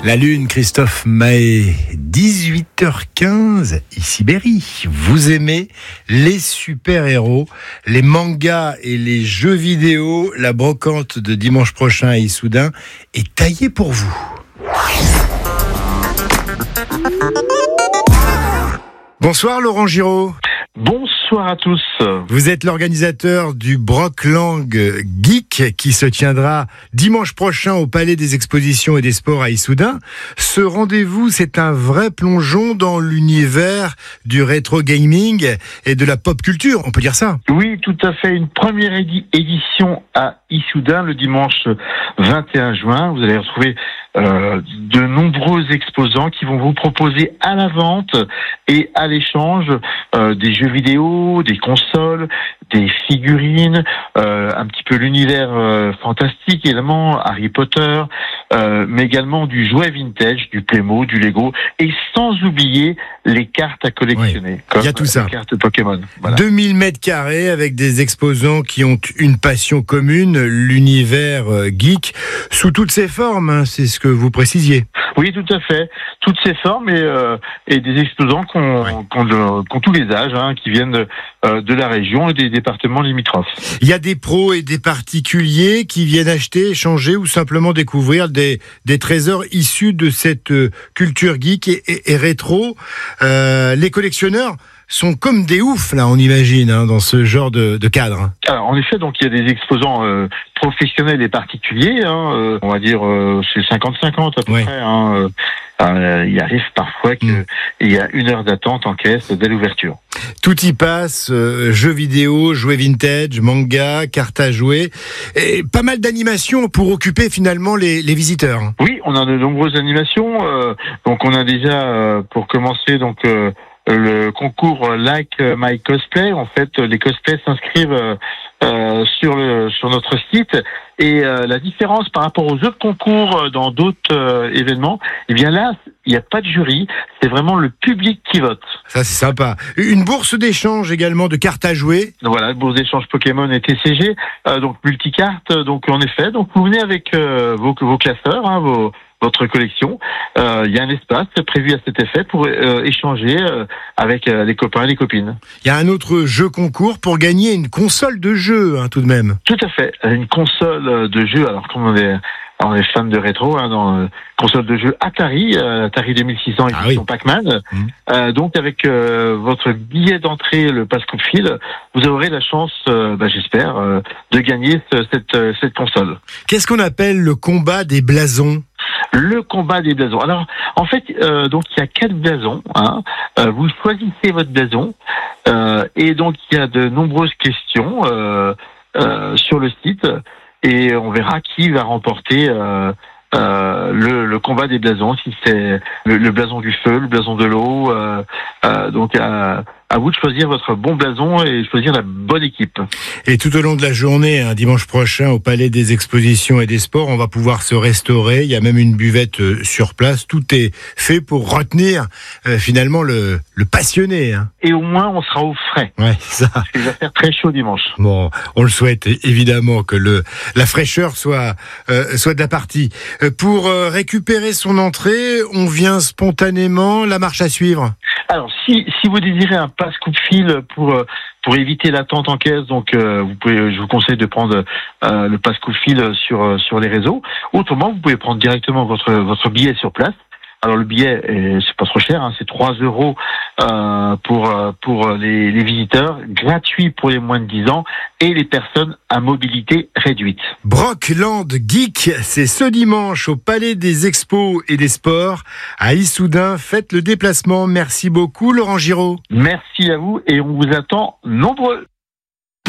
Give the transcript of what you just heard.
La Lune, Christophe Mahé, 18h15, ici Berry. Vous aimez les super-héros, les mangas et les jeux vidéo. La brocante de dimanche prochain à Issoudun est taillée pour vous. Bonsoir Laurent Giraud. Bonsoir à tous. Vous êtes l'organisateur du Broclang Geek qui se tiendra dimanche prochain au Palais des Expositions et des Sports à Issoudun. Ce rendez-vous, c'est un vrai plongeon dans l'univers du rétro gaming et de la pop culture, on peut dire ça? Oui, tout à fait. Une première édition à Issoudun le dimanche 21 juin. Vous allez retrouver de nombreux exposants qui vont vous proposer à la vente et à l'échange des jeux vidéo, des consoles, des figurines, un petit peu l'univers fantastique également, Harry Potter, mais également du jouet vintage, du Playmo, du Lego, et sans oublier les cartes à collectionner. Oui, il y a tout ça. Les cartes Pokémon. Voilà. 2000 mètres carrés avec des exposants qui ont une passion commune, l'univers geek, sous toutes ses formes, hein, c'est ce que vous précisiez. Oui, tout à fait. Toutes ces formes et des exposants qui ont tous les âges, hein, qui viennent de la région et des départements limitrophes. Il y a des pros et des particuliers qui viennent acheter, échanger ou simplement découvrir des trésors issus de cette culture geek et rétro. Les collectionneurs sont comme des oufs, là, on imagine, hein, dans ce genre de cadre. Alors, en effet, donc il y a des exposants professionnels et particuliers, hein, on va dire c'est 50-50 à peu près. Hein, il arrive parfois qu'il y a 1 heure d'attente en caisse dès l'ouverture. Tout y passe, jeux vidéo, jouets vintage, manga, cartes à jouer, et pas mal d'animations pour occuper finalement les visiteurs. Oui, on a de nombreuses animations. Donc on a déjà, pour commencer, donc le concours Like My Cosplay. En fait, les cosplays s'inscrivent sur notre site, et la différence par rapport aux autres concours dans d'autres événements, eh bien là, il n'y a pas de jury, c'est vraiment le public qui vote. Ça, c'est sympa. Une bourse d'échange également de cartes à jouer. Voilà, bourse d'échange Pokémon et TCG, donc multicarte. Donc en effet, donc vous venez avec vos classeurs, hein, votre collection. Il y a un espace prévu à cet effet pour échanger avec les copains et les copines. Il y a un autre jeu concours pour gagner une console de jeu, hein, tout de même. Tout à fait, une console de jeu. Alors comme on est fan de rétro, hein, dans console de jeu Atari 2600 édition Pac-Man. Donc avec votre billet d'entrée, le passe coup de fil, vous aurez la chance, j'espère, de gagner cette console. Qu'est-ce qu'on appelle le combat des blasons ? Le combat des blasons. Alors, en fait, donc il y a 4 blasons. Hein. Vous choisissez votre blason, et donc il y a de nombreuses questions sur le site, et on verra qui va remporter le combat des blasons, si c'est le blason du feu, le blason de l'eau. Donc à vous de choisir votre bon blason et choisir la bonne équipe. Et tout au long de la journée, hein, dimanche prochain, au Palais des Expositions et des Sports, on va pouvoir se restaurer. Il y a même une buvette sur place. Tout est fait pour retenir finalement le passionné. Hein. Et au moins, on sera au frais. Ouais, ça. Parce qu'il va faire très chaud dimanche. Bon, on le souhaite évidemment que la fraîcheur soit de la partie. Pour récupérer son entrée, on vient spontanément, la marche à suivre. Alors, si vous désirez un passe coup de fil pour éviter l'attente en caisse, donc je vous conseille de prendre le passe coup de fil sur les réseaux. Autrement, vous pouvez prendre directement votre billet sur place. Alors le billet, c'est pas trop cher, hein, c'est 3 € pour les visiteurs, gratuit pour les moins de 10 ans et les personnes à mobilité réduite. Broclang Geek, c'est ce dimanche au Palais des Expos et des Sports à Issoudun. Faites le déplacement. Merci beaucoup Laurent Giraud. Merci à vous et on vous attend nombreux.